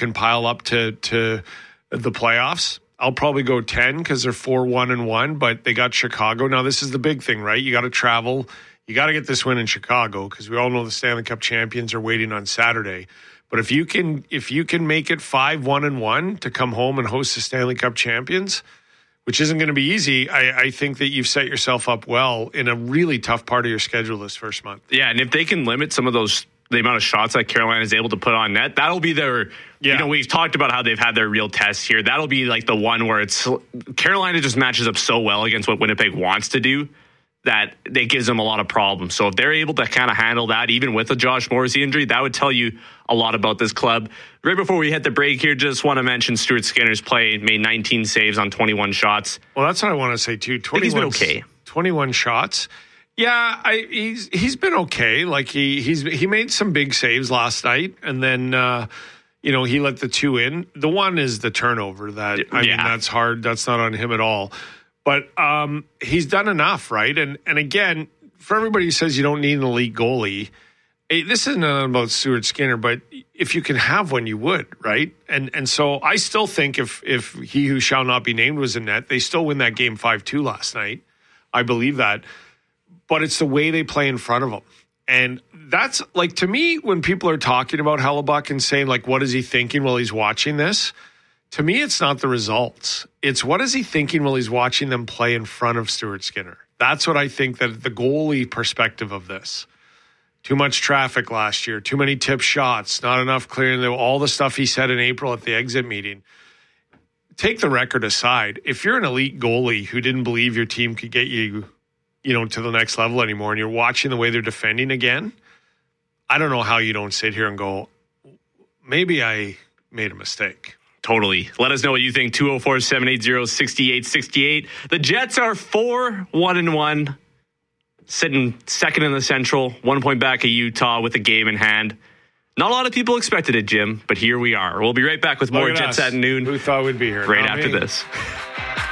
can pile up to the playoffs. I'll probably go 10 because they're 4-1-1, but they got Chicago. Now, this is the big thing, right? You got to travel. You got to get this win in Chicago because we all know the Stanley Cup champions are waiting on Saturday. But if you can make it 5-1-1 to come home and host the Stanley Cup champions, which isn't going to be easy, I think that you've set yourself up well in a really tough part of your schedule this first month. Yeah, and if they can limit some of the amount of shots that Carolina is able to put on net, that'll be their, we've talked about how they've had their real tests here. That'll be like the one where Carolina just matches up so well against what Winnipeg wants to do that it gives them a lot of problems. So if they're able to kind of handle that, even with a Josh Morrissey injury, that would tell you a lot about this club. Right before we hit the break here, just want to mention Stuart Skinner's play, made 19 saves on 21 shots. Well, that's what I want to say too. He's been okay. 21 shots. Yeah, he's been okay. Like he made some big saves last night, and then he let the two in. The one is the turnover that I mean that's hard. That's not on him at all. But he's done enough, right? And again, for everybody who says you don't need an elite goalie, this isn't about Stuart Skinner, but if you can have one, you would, right? And so I still think if he who shall not be named was in net, they still win that game 5-2 last night. I believe that. But it's the way they play in front of him. And that's, like, to me, when people are talking about Hellebuyck and saying, like, what is he thinking while he's watching this? To me, it's not the results. It's what is he thinking while he's watching them play in front of Stuart Skinner. That's what I think, that the goalie perspective of this. Too much traffic last year, too many tip shots, not enough clearing, all the stuff he said in April at the exit meeting. Take the record aside. If you're an elite goalie who didn't believe your team could get you to the next level anymore, and you're watching the way they're defending again, I don't know how you don't sit here and go, maybe I made a mistake. Totally. Let us know what you think. 204-780-6868. The Jets are 4-1-1, sitting second in the Central, 1 point back of Utah with a game in hand. Not a lot of people expected it, Jim, but here we are. We'll be right back with more Jets at noon. Who thought we'd be here? Right after this.